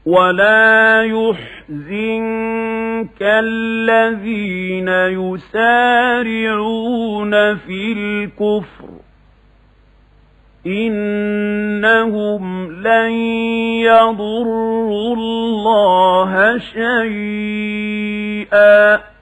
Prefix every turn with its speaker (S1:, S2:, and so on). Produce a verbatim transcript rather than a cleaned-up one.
S1: ولا يحزنك الذين يسارعون في الكفر إنهم لن يضروا الله شيئا